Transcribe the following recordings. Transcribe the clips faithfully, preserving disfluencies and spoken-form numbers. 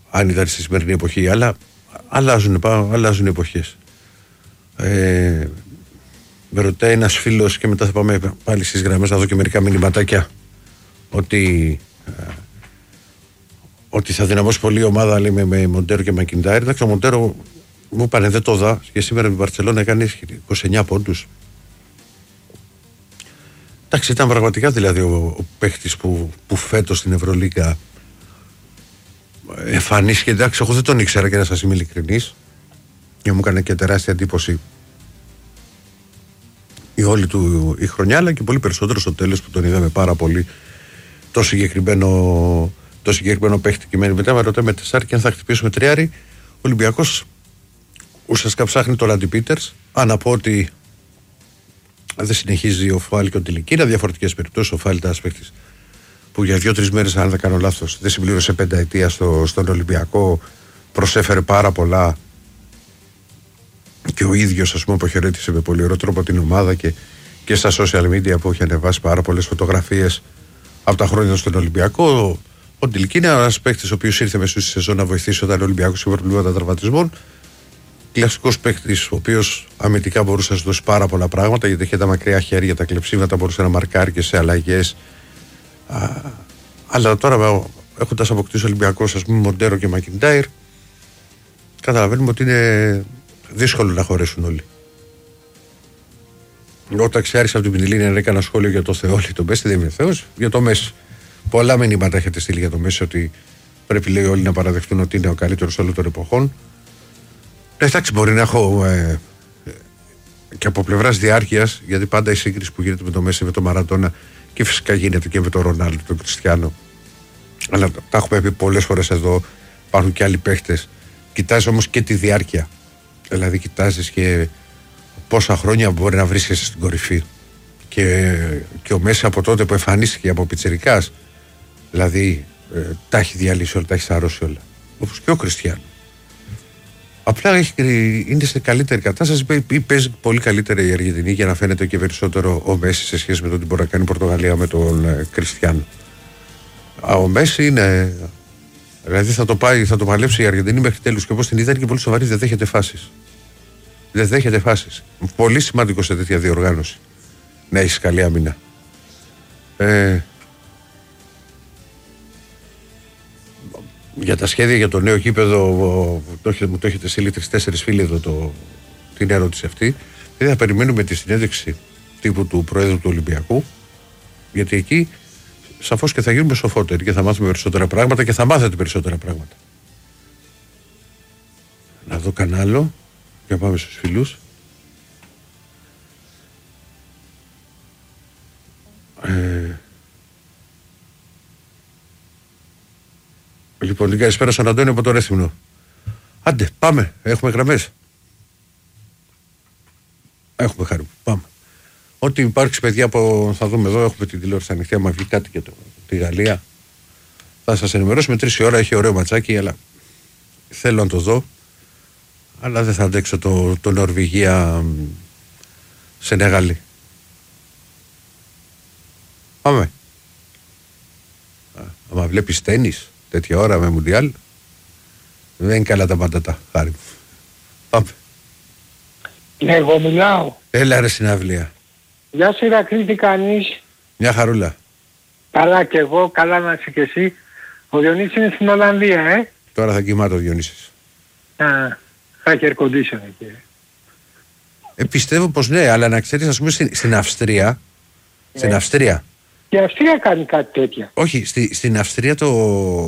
αν ήταν στη σημερινή εποχή, αλλά αλλάζουν, αλλάζουν οι εποχές. Ε, με ρωτάει ένας φίλος και μετά θα πάμε πάλι στις γραμμές να δω και μερικά μηνυματάκια ότι, ε, ότι θα δυναμώσει πολύ η ομάδα, λέει, με, με Μοντέρο και Μακιντάιρ. Εντάξει, ο Μοντέρο μου είπανε δεν το δα και σήμερα με την Μπαρτσελόνα έκανε είκοσι εννιά πόντους. Εντάξει, ήταν πραγματικά δηλαδή ο, ο παίχτης που, που φέτος στην Ευρωλίγκα εμφανίστηκε. Εντάξει, εγώ δεν τον ήξερα και να σας είμαι ειλικρινής και μου έκανε και τεράστια εντύπωση η όλη του η χρονιά, αλλά και πολύ περισσότερο στο τέλος που τον είδαμε πάρα πολύ το συγκεκριμένο, το συγκεκριμένο παίχτη. Και μετά με ρωτάει με τεσσάρι και αν θα χτυπήσουμε τριάρι. Ο Ολυμπιακός ουσιαστικά ψάχνει τον Ράντι Πίτερς. Αν να πω ότι δεν συνεχίζει ο Φάλ και ο Τιλική, είναι διαφορετικές περιπτώσεις. Ο Φάλ ήταν ένας παίχτης που για δύο-τρεις μέρες, αν δεν κάνω λάθος, δεν συμπλήρωσε πενταετία στο, στον Ολυμπιακό, προσέφερε πάρα πολλά και ο ίδιος, ας πούμε, αποχαιρέτησε με πολύ ωραίο τρόπο την ομάδα και, και στα social media που έχει ανεβάσει πάρα πολλές φωτογραφίες από τα χρόνια στον Ολυμπιακό. Ο Τιλική είναι ένας παίχτης ο οποίος ήρθε μέσω στη σεζόν να βοηθήσει όταν ο Ολυμπιακός είχε προβλήματα τραυματισμών. Κλασικός παίχτης, ο οποίος αμυντικά μπορούσε να σου δώσει πάρα πολλά πράγματα, γιατί είχε τα μακριά χέρια, τα κλεψίματα, μπορούσε να μαρκάρει και σε αλλαγές. Α, αλλά τώρα, έχοντας αποκτήσει ο Ολυμπιακός, ας πούμε, Μοντέρο και Μακιντάιρ, καταλαβαίνουμε ότι είναι δύσκολο να χωρέσουν όλοι. Όταν ξέρισα από την Πινελίνη να έκανα σχόλιο για το Θεόλη, τον Μέση, δεν είναι Θεός, για το Μέση. Πολλά μηνύματα έχετε στείλει για το Μέση ότι πρέπει, λέει, όλοι να παραδεχτούν ότι είναι ο καλύτερος όλων των εποχών. Εντάξει, μπορεί να έχω ε, και από πλευράς διάρκειας, γιατί πάντα η σύγκριση που γίνεται με το Μέση, με το Μαραντόνα και φυσικά γίνεται και με τον Ρονάλντο, τον Κριστιάνο. Αλλά τα έχουμε πει πολλές φορές εδώ. Υπάρχουν και άλλοι παίχτες. Κοιτάζεις όμως και τη διάρκεια. Δηλαδή, κοιτάζεις και πόσα χρόνια μπορεί να βρίσκεσαι στην κορυφή. Και, και ο Μέση από τότε που εμφανίστηκε από πιτσιρικάς, δηλαδή ε, τα έχει διαλύσει όλα, τα έχει σαρώσει όλα. Όπως και ο Κριστιάνο. Απλά έχει, είναι σε καλύτερη κατάσταση ή παίζει πολύ καλύτερα η Αργεντινή για να φαίνεται και περισσότερο ο Μέση σε σχέση με το τι μπορεί να κάνει η Πορτογαλία με τον ε, Κριστιάνο. Ο Μέση είναι. Δηλαδή θα το, πάει, θα το παλέψει η Αργεντινή μέχρι τέλους. Και όπως την είδα είναι και πολύ σοβαρή, δεν δέχεται φάσεις. Δεν δέχεται φάσεις. Πολύ σημαντικό σε τέτοια διοργάνωση να έχει καλή άμυνα. Ε, για τα σχέδια για το νέο γήπεδο, το, μου το έχετε στείλει τρεις-τέσσερις φίλοι εδώ το, την ερώτηση αυτή. Δεν θα περιμένουμε τη συνέντευξη τύπου του Προέδρου του Ολυμπιακού, γιατί εκεί σαφώς και θα γίνουμε σοφότεροι και θα μάθουμε περισσότερα πράγματα και θα μάθετε περισσότερα πράγματα. Να δω κανένα για πάμε στους φίλους. Ε, λοιπόν, την καλησπέρα στον Αντώνη από το Ρέθυμνο. Άντε, πάμε, έχουμε γραμμές. Έχουμε χάρη, πάμε. Ό,τι υπάρξει, παιδιά, που θα δούμε εδώ, έχουμε την τηλεόραση ανοιχτή. Άμα βγει κάτι και το, τη Γαλλία, θα σας ενημερώσουμε. Τρεις η ώρα, έχει ωραίο ματσάκι, αλλά θέλω να το δω. Αλλά δεν θα αντέξω το, το Νορβηγία Σενεγάλη. Πάμε. Άμα βλέπεις τένις τέτοια ώρα με Μουντιάλ, δεν είναι καλά τα πατατά, χάρη μου. Πάμε. Ναι, εγώ μιλάω. Έλα ρε συναυλία. Γεια σου Ηρακλή, τι κάνεις? Μια χαρούλα. Καλά και εγώ, καλά να είσαι και εσύ. Ο Διονύσης είναι στην Ολλανδία, ε. Τώρα θα κοιμάται ο Διονύσης. Α, θα έχει air condition εκεί. Ε, πιστεύω πως ναι, αλλά να ξέρεις, ας πούμε στην, στην Αυστρία, ναι. Στην Αυστρία. Και η Αυστρία κάνει κάτι τέτοια. Όχι, στη, στην Αυστρία το,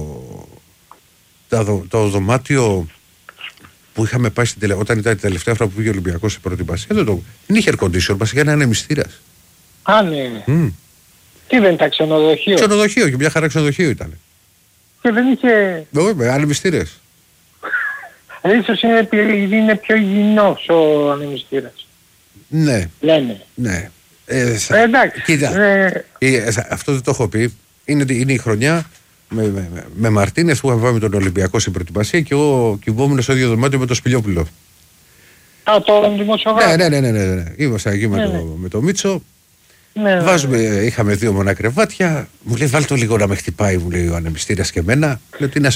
το, το δωμάτιο που είχαμε πάει στην τελε... όταν ήταν η τελευταία φορά που πήγε ο Ολυμπιακός σε προετοιμασία, δεν, το... δεν είχε air condition, μας είχε ένα μυστήρας. Α, ναι. Mm. Τι δεν ήταν ξενοδοχείο? Ξενοδοχείο, και μια χαρά ξενοδοχείο ήταν. Και δεν είχε... Όχι, με άλλοι μυστήρες. Ίσως είναι, είναι πιο υγιεινός ο ανεμιστήρας. Ναι. Λένε. Ναι. Ε, θα... ε, εντάξει. Κοίτα, ε... Ε, αυτό δεν το έχω πει. Είναι, είναι η χρονιά με, με, με, με Μαρτίνες που είχαμε πάει με τον Ολυμπιακό στην προετοιμασία και εγώ κυβόμουν στο ίδιο δωμάτιο με τον Σπηλιόπουλο. Α, το δημοσιογράφο. Ναι, ναι, ναι, ναι, ναι. Ήμασταν εκεί με, ναι, το, ναι. με το Μίτσο. Ναι, Βάζουμε, ναι. είχαμε δύο μονά κρεβάτια. Μου λέει βάλ το λίγο να με χτυπάει, μου λέει ο ανεμιστήρας και εμένα. Λέω τι να